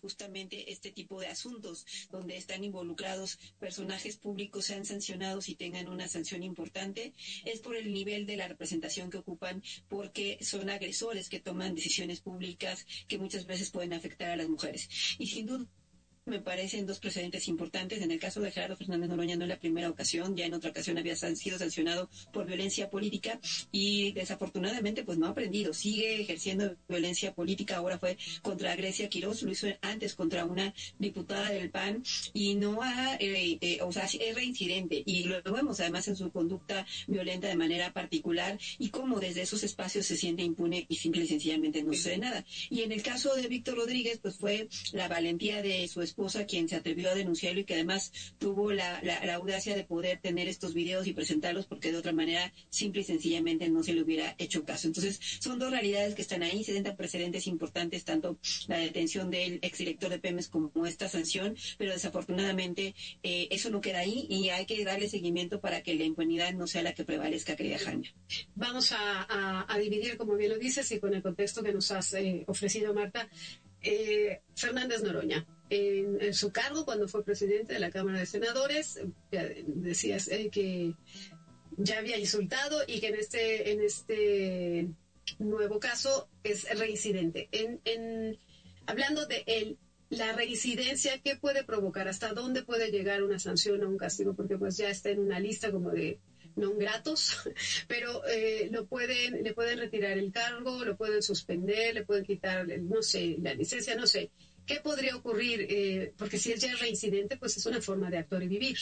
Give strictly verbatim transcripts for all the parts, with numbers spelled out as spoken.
justamente este tipo de asuntos donde están involucrados personajes públicos sean sancionados y tengan una sanción importante, es por el nivel de la representación que ocupan, porque son agresores que toman decisiones públicas que muchas veces pueden afectar a las mujeres. Y sin duda me parecen dos precedentes importantes. En el caso de Gerardo Fernández Noroña no es la primera ocasión, ya en otra ocasión había sido sancionado por violencia política y desafortunadamente pues no ha aprendido, sigue ejerciendo violencia política. Ahora fue contra Grecia Quirós, lo hizo antes contra una diputada del P A N y no ha, eh, eh, o sea, es reincidente y lo vemos además en su conducta violenta de manera particular y cómo desde esos espacios se siente impune y simple y sencillamente no sucede nada. Y en el caso de Víctor Rodríguez pues fue la valentía de su esposa quien se atrevió a denunciarlo y que además tuvo la, la, la audacia de poder tener estos videos y presentarlos porque de otra manera simple y sencillamente no se le hubiera hecho caso. Entonces son dos realidades que están ahí, se dan precedentes importantes, tanto la detención del exdirector de Pemex como esta sanción, pero desafortunadamente eh, eso no queda ahí y hay que darle seguimiento para que la impunidad no sea la que prevalezca, querida Jaime. Vamos a, a, a dividir, como bien lo dices, y con el contexto que nos has eh, ofrecido, Marta, eh, Fernández Noroña. En, en su cargo, cuando fue presidente de la Cámara de Senadores, ya decías eh, que ya había insultado y que en este, en este nuevo caso es reincidente. En, en, hablando de él, la reincidencia, ¿qué puede provocar? ¿Hasta dónde puede llegar una sanción o un castigo? Porque pues ya está en una lista como de non gratos, pero eh, lo pueden, le pueden retirar el cargo, lo pueden suspender, le pueden quitar, no sé, la licencia, no sé. ¿Qué podría ocurrir? Eh, porque si es ya reincidente, pues es una forma de actuar y vivir.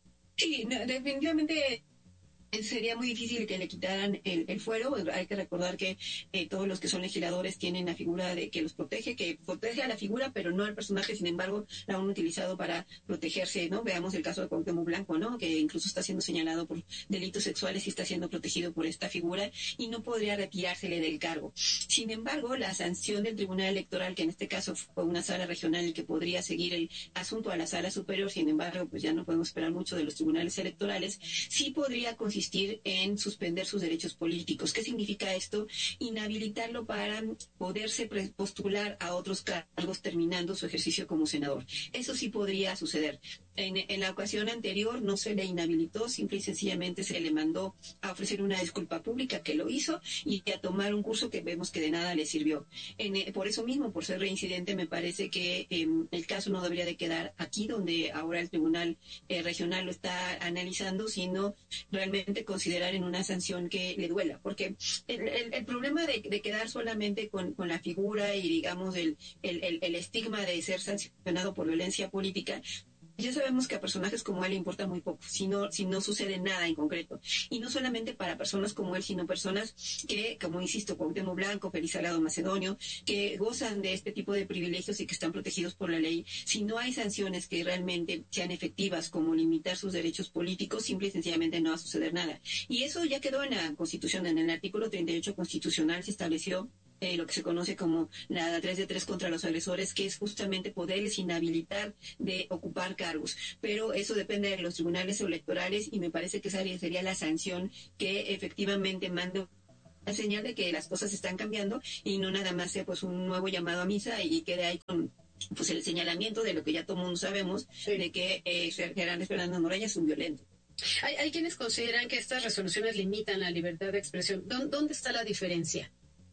Sí, no, definitivamente sería muy difícil que le quitaran el, el fuero. Hay que recordar que eh, todos los que son legisladores tienen la figura de que los protege, que protege a la figura, pero no al personaje. Sin embargo, la han utilizado para protegerse, ¿no? Veamos el caso de Cuauhtémoc Blanco, ¿no? Que incluso está siendo señalado por delitos sexuales y está siendo protegido por esta figura y no podría retirársele del cargo. Sin embargo, la sanción del Tribunal Electoral, que en este caso fue una sala regional que podría seguir el asunto a la sala superior, sin embargo, pues ya no podemos esperar mucho de los tribunales electorales, sí podría consistir en suspender sus derechos políticos. ¿Qué significa esto? Inhabilitarlo para poderse postular a otros cargos terminando su ejercicio como senador. Eso sí podría suceder. En, en la ocasión anterior no se le inhabilitó, simple y sencillamente se le mandó a ofrecer una disculpa pública, que lo hizo, y a tomar un curso que vemos que de nada le sirvió. En, por eso mismo, por ser reincidente, me parece que eh, el caso no debería de quedar aquí, donde ahora el Tribunal eh, Regional lo está analizando, sino realmente considerar en una sanción que le duela. Porque el, el, el problema de, de quedar solamente con, con la figura y, digamos, el, el, el, el estigma de ser sancionado por violencia política, ya sabemos que a personajes como él le importa muy poco, si no, si no sucede nada en concreto. Y no solamente para personas como él, sino personas que, como insisto, Cuauhtémoc Blanco, Félix Salgado Macedonio, que gozan de este tipo de privilegios y que están protegidos por la ley. Si no hay sanciones que realmente sean efectivas, como limitar sus derechos políticos, simple y sencillamente no va a suceder nada. Y eso ya quedó en la Constitución, en el artículo treinta y ocho constitucional se estableció Eh, lo que se conoce como la tres de tres contra los agresores, que es justamente poderles inhabilitar de ocupar cargos. Pero eso depende de los tribunales electorales y me parece que esa sería la sanción que efectivamente mande la señal de que las cosas están cambiando y no nada más sea pues un nuevo llamado a misa y quede ahí con pues el señalamiento de lo que ya todo mundo sabemos, sí, de que eh, Gerardo Fernández Noroña es un violento. Hay, hay quienes consideran que estas resoluciones limitan la libertad de expresión. ¿Dónde está la diferencia?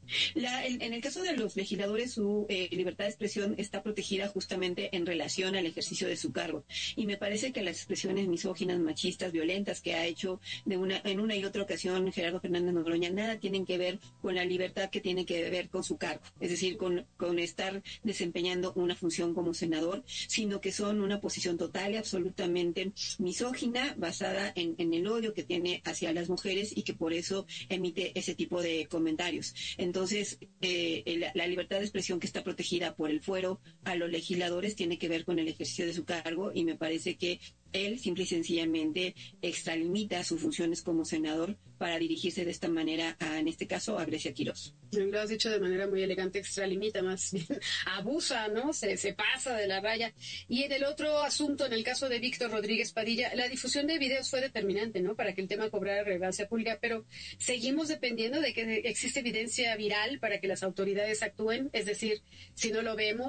La, en, en el caso de los legisladores, su eh, libertad de expresión está protegida justamente en relación al ejercicio de su cargo. Y me parece que las expresiones misóginas, machistas, violentas que ha hecho de una, en una y otra ocasión Gerardo Fernández Noroña nada tienen que ver con la libertad que tiene que ver con su cargo, es decir, con, con estar desempeñando una función como senador, sino que son una posición total y absolutamente misógina, basada en, en el odio que tiene hacia las mujeres y que por eso emite ese tipo de comentarios. Entonces, Entonces, eh, la, la libertad de expresión que está protegida por el fuero a los legisladores tiene que ver con el ejercicio de su cargo y me parece que él simple y sencillamente extralimita sus funciones como senador para dirigirse de esta manera, a, en este caso, a Grecia Quirós. Lo has dicho de manera muy elegante, extralimita, más bien abusa, ¿no? Se, se pasa de la raya. Y en el otro asunto, en el caso de Víctor Rodríguez Padilla, la difusión de videos fue determinante, ¿no? Para que el tema cobrara relevancia pública, pero seguimos dependiendo de que existe evidencia viral para que las autoridades actúen, es decir, si no lo vemos,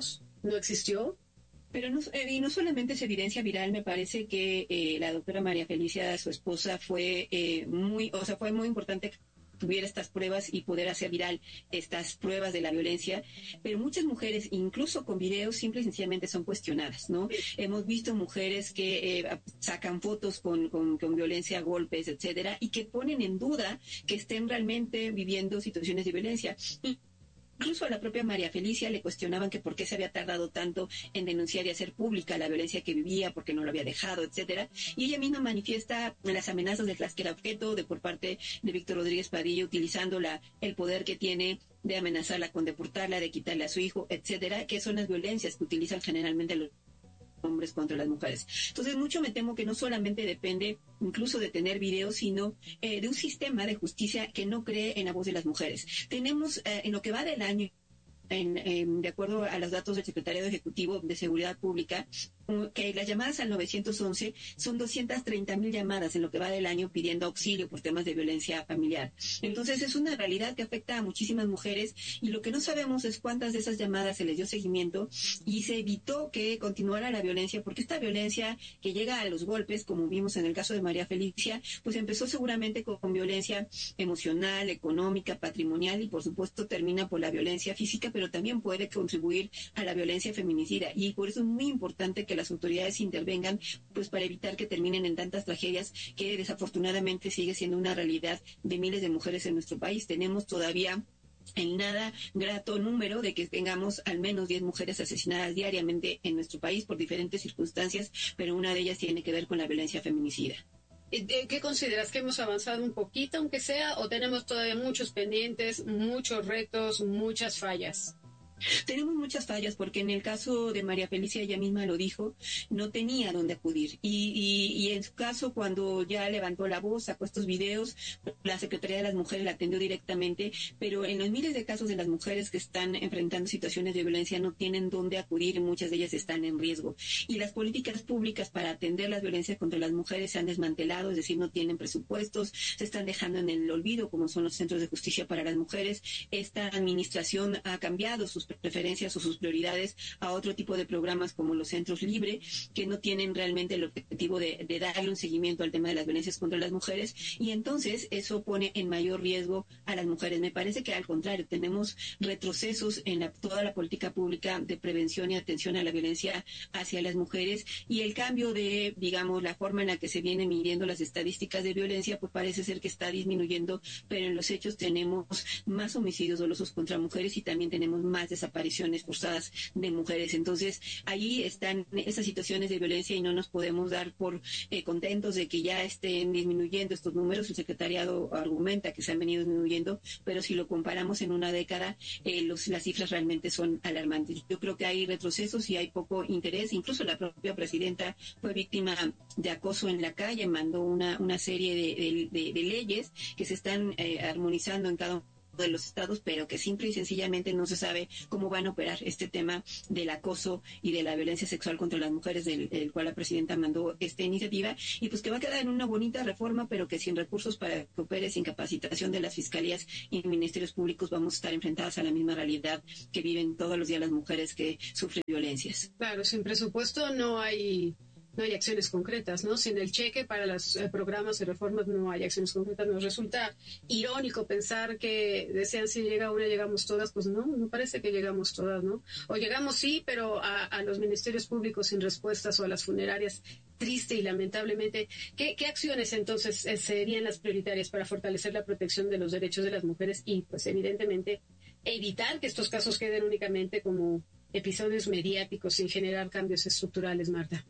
no existió. Pero no, eh, y no solamente es evidencia viral, me parece que eh, la doctora María Felicia, su esposa, fue eh, muy, o sea, fue muy importante que tuviera estas pruebas y poder hacer viral estas pruebas de la violencia, pero muchas mujeres, incluso con videos, simple y sencillamente son cuestionadas, ¿no? Hemos visto mujeres que eh, sacan fotos con, con, con violencia, golpes, etcétera, y que ponen en duda que estén realmente viviendo situaciones de violencia. Y incluso a la propia María Felicia le cuestionaban que por qué se había tardado tanto en denunciar y hacer pública la violencia que vivía, porque no lo había dejado, etcétera. Y ella misma manifiesta las amenazas de las que era objeto de por parte de Víctor Rodríguez Padilla, utilizando la, el poder que tiene de amenazarla con deportarla, de quitarle a su hijo, etcétera, que son las violencias que utilizan generalmente los hombres contra las mujeres. Entonces, mucho me temo que no solamente depende incluso de tener videos, sino eh, de un sistema de justicia que no cree en la voz de las mujeres. Tenemos, eh, en lo que va del año, en, en, de acuerdo a los datos del Secretariado Ejecutivo de Seguridad Pública, que las llamadas al nueve once son doscientas treinta mil llamadas en lo que va del año pidiendo auxilio por temas de violencia familiar. Entonces es una realidad que afecta a muchísimas mujeres y lo que no sabemos es cuántas de esas llamadas se les dio seguimiento y se evitó que continuara la violencia, porque esta violencia que llega a los golpes, como vimos en el caso de María Felicia, pues empezó seguramente con, con violencia emocional, económica, patrimonial y por supuesto termina por la violencia física, pero también puede contribuir a la violencia feminicida y por eso es muy importante que las autoridades intervengan pues para evitar que terminen en tantas tragedias que desafortunadamente sigue siendo una realidad de miles de mujeres en nuestro país. Tenemos todavía el nada grato número de que tengamos al menos diez mujeres asesinadas diariamente en nuestro país por diferentes circunstancias, pero una de ellas tiene que ver con la violencia feminicida. ¿Qué consideras? ¿Que hemos avanzado un poquito, aunque sea, o tenemos todavía muchos pendientes, muchos retos, muchas fallas? Tenemos muchas fallas porque en el caso de María Felicia, ella misma lo dijo, no tenía dónde acudir. Y, y, y en su caso, cuando ya levantó la voz, sacó estos videos, la Secretaría de las Mujeres la atendió directamente, pero en los miles de casos de las mujeres que están enfrentando situaciones de violencia no tienen dónde acudir y muchas de ellas están en riesgo. Y las políticas públicas para atender las violencias contra las mujeres se han desmantelado, es decir, no tienen presupuestos, se están dejando en el olvido, como son los centros de justicia para las mujeres. Esta administración ha cambiado sus preferencias o sus prioridades a otro tipo de programas como los centros Libre, que no tienen realmente el objetivo de, de darle un seguimiento al tema de las violencias contra las mujeres, y entonces eso pone en mayor riesgo a las mujeres. Me parece que al contrario, tenemos retrocesos en la, toda la política pública de prevención y atención a la violencia hacia las mujeres, y el cambio de, digamos, la forma en la que se vienen midiendo las estadísticas de violencia, pues parece ser que está disminuyendo, pero en los hechos tenemos más homicidios dolosos contra mujeres y también tenemos más desapariciones forzadas de mujeres. Entonces, ahí están esas situaciones de violencia y no nos podemos dar por eh, contentos de que ya estén disminuyendo estos números. El secretariado argumenta que se han venido disminuyendo, pero si lo comparamos en una década, eh, los, las cifras realmente son alarmantes. Yo creo que hay retrocesos y hay poco interés. Incluso la propia presidenta fue víctima de acoso en la calle, mandó una, una serie de, de, de, de leyes que se están eh, armonizando en cada uno de los estados, pero que simple y sencillamente no se sabe cómo van a operar este tema del acoso y de la violencia sexual contra las mujeres, del, del cual la presidenta mandó esta iniciativa, y pues que va a quedar en una bonita reforma, pero que sin recursos para que opere, sin capacitación de las fiscalías y ministerios públicos, vamos a estar enfrentadas a la misma realidad que viven todos los días las mujeres que sufren violencias. Claro, sin presupuesto no hay... no hay acciones concretas, ¿no? Sin el cheque para los eh, programas y reformas no hay acciones concretas. Nos resulta irónico pensar que desean si llega una, llegamos todas. Pues no, no parece que llegamos todas, ¿no? O llegamos sí, pero a, a los ministerios públicos sin respuestas o a las funerarias, triste y lamentablemente. ¿Qué, qué acciones entonces eh, serían las prioritarias para fortalecer la protección de los derechos de las mujeres y, pues evidentemente, evitar que estos casos queden únicamente como episodios mediáticos sin generar cambios estructurales, Marta?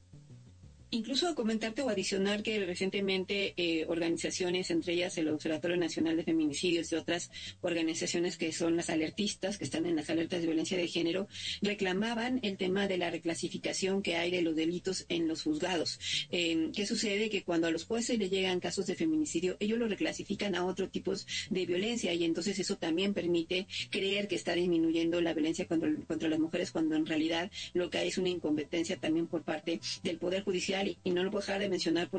Incluso comentarte o adicionar que recientemente eh, organizaciones, entre ellas el Observatorio Nacional de Feminicidios y otras organizaciones que son las alertistas, que están en las alertas de violencia de género, reclamaban el tema de la reclasificación que hay de los delitos en los juzgados. Eh, ¿Qué sucede? Que cuando a los jueces les llegan casos de feminicidio, ellos lo reclasifican a otros tipos de violencia, y entonces eso también permite creer que está disminuyendo la violencia contra, contra las mujeres, cuando en realidad lo que hay es una incompetencia también por parte del Poder Judicial. Y no lo puedo dejar de mencionar por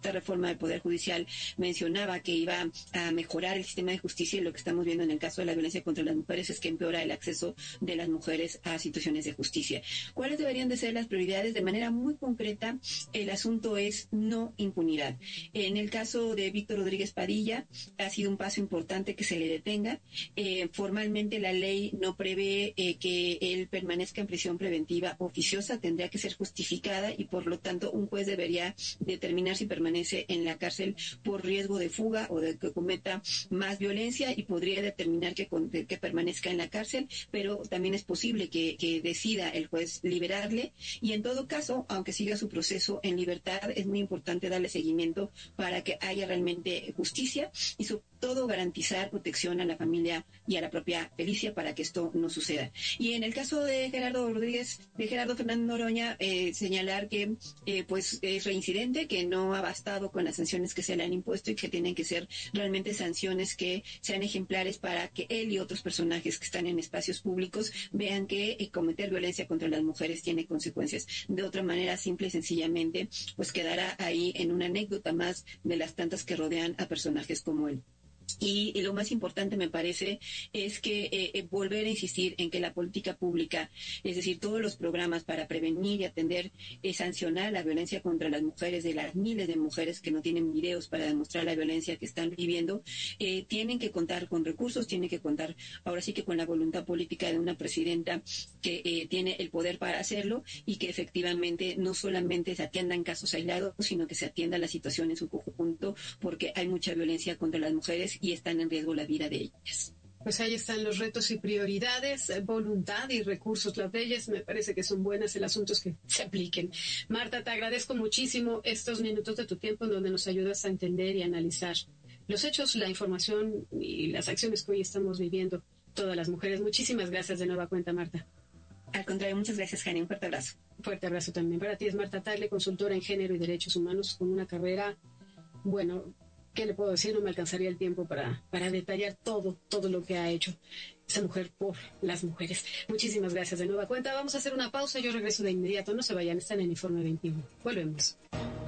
esta reforma del Poder Judicial mencionaba que iba a mejorar el sistema de justicia, y lo que estamos viendo en el caso de la violencia contra las mujeres es que empeora el acceso de las mujeres a situaciones de justicia. ¿Cuáles deberían de ser las prioridades? De manera muy concreta, el asunto es no impunidad. En el caso de Víctor Rodríguez Padilla, ha sido un paso importante que se le detenga. Eh, formalmente la ley no prevé eh, que él permanezca en prisión preventiva oficiosa, tendría que ser justificada y por lo tanto un juez debería determinar si permanece en la cárcel por riesgo de fuga o de que cometa más violencia, y podría determinar que, que permanezca en la cárcel, pero también es posible que, que decida el juez liberarle, y en todo caso, aunque siga su proceso en libertad, es muy importante darle seguimiento para que haya realmente justicia y sobre todo garantizar protección a la familia y a la propia Felicia para que esto no suceda. Y en el caso de Gerardo Rodríguez, de Gerardo Fernández Noroña, eh, señalar que eh, pues es reincidente, que no ha bastado con las sanciones que se le han impuesto y que tienen que ser realmente sanciones que sean ejemplares para que él y otros personajes que están en espacios públicos vean que eh, cometer violencia contra las mujeres tiene consecuencias. De otra manera, simple y sencillamente, pues quedará ahí en una anécdota más de las tantas que rodean a personajes como él. Y, y lo más importante, me parece, es que eh, volver a insistir en que la política pública, es decir, todos los programas para prevenir y atender y eh, sancionar la violencia contra las mujeres, de las miles de mujeres que no tienen videos para demostrar la violencia que están viviendo, eh, tienen que contar con recursos, tienen que contar ahora sí que con la voluntad política de una presidenta que eh, tiene el poder para hacerlo, y que efectivamente no solamente se atiendan casos aislados, sino que se atienda la situación en su conjunto, porque hay mucha violencia contra las mujeres y están en riesgo la vida de ellas. Pues ahí están los retos y prioridades, voluntad y recursos. Las leyes me parece que son buenas, el asunto es que se apliquen. Marta, te agradezco muchísimo estos minutos de tu tiempo en donde nos ayudas a entender y analizar los hechos, la información y las acciones que hoy estamos viviendo todas las mujeres. Muchísimas gracias de nueva cuenta, Marta. Al contrario, muchas gracias, Jani. Un fuerte abrazo. Fuerte abrazo también para ti. Es Marta Tagle, consultora en género y derechos humanos, con una carrera, bueno, ¿qué le puedo decir? No me alcanzaría el tiempo para, para detallar todo, todo lo que ha hecho esa mujer por las mujeres. Muchísimas gracias de nueva cuenta. Vamos a hacer una pausa. Yo regreso de inmediato. No se vayan, están en Informe veintiuno. Volvemos.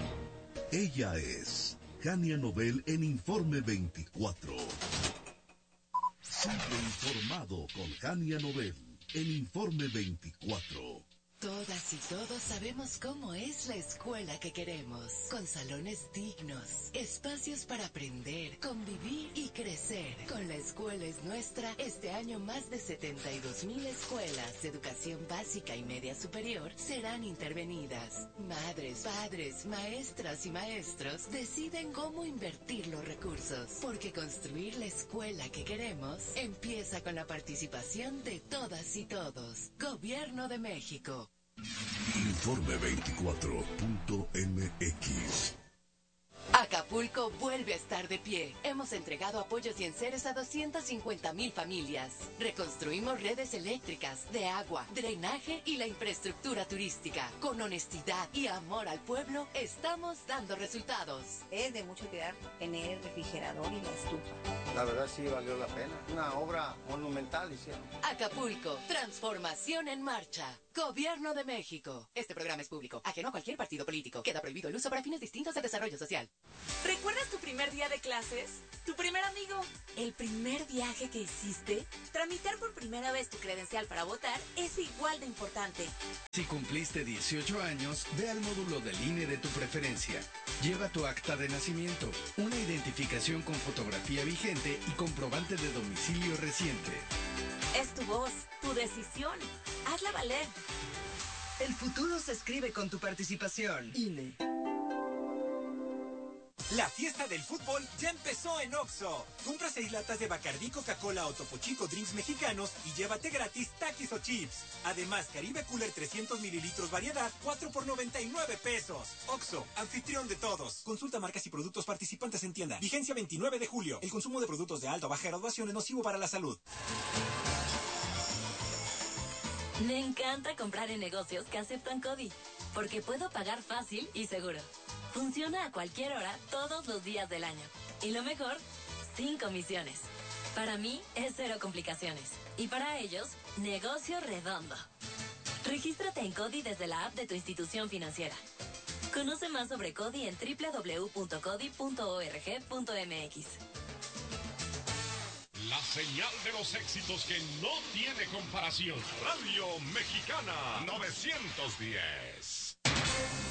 Ella es Jania Nobel en Informe veinticuatro. Sigue informado con Jania Nobel en Informe veinticuatro. Todas y todos sabemos cómo es la escuela que queremos, con salones dignos, espacios para aprender, convivir y crecer. Con La Escuela es Nuestra, este año más de setenta y dos mil escuelas de educación básica y media superior serán intervenidas. Madres, padres, maestras y maestros deciden cómo invertir los recursos, porque construir la escuela que queremos empieza con la participación de todas y todos. Gobierno de México. Informe veinticuatro punto m x. Acapulco vuelve a estar de pie. Hemos entregado apoyos y enseres a doscientas cincuenta mil familias. Reconstruimos redes eléctricas, de agua, drenaje y la infraestructura turística. Con honestidad y amor al pueblo, estamos dando resultados. Es de mucho cuidar tener refrigerador y la estufa. La verdad sí valió la pena. Una obra monumental hicieron. Acapulco, transformación en marcha. Gobierno de México. Este programa es público, ajeno a cualquier partido político. Queda prohibido el uso para fines distintos de desarrollo social. ¿Recuerdas tu primer día de clases? ¿Tu primer amigo? ¿El primer viaje que hiciste? Tramitar por primera vez tu credencial para votar es igual de importante. Si cumpliste dieciocho años, ve al módulo del I N E de tu preferencia. Lleva tu acta de nacimiento, una identificación con fotografía vigente y comprobante de domicilio reciente. Es tu voz, tu decisión. Hazla valer. El futuro se escribe con tu participación. I N E. La fiesta del fútbol ya empezó en Oxxo. Compra seis latas de Bacardí, Coca-Cola o Topo Chico drinks mexicanos y llévate gratis Takis o chips. Además, Caribe Cooler trescientos mililitros variedad, cuatro por noventa y nueve pesos. Oxxo, anfitrión de todos. Consulta marcas y productos participantes en tienda. Vigencia veintinueve de julio. El consumo de productos de alta o baja graduación es nocivo para la salud. Me encanta comprar en negocios que aceptan CODI, porque puedo pagar fácil y seguro. Funciona a cualquier hora, todos los días del año. Y lo mejor, sin comisiones. Para mí es cero complicaciones. Y para ellos, negocio redondo. Regístrate en CODI desde la app de tu institución financiera. Conoce más sobre CODI en doble u doble u doble u punto codi punto org punto mx. La señal de los éxitos que no tiene comparación. Radio Mexicana novecientos diez.